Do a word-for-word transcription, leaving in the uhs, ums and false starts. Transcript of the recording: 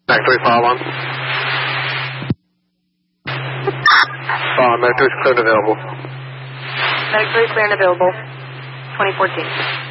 Medic three, file on. Uh, Medic three is clear and available. Medic three clear and available. twenty fourteen.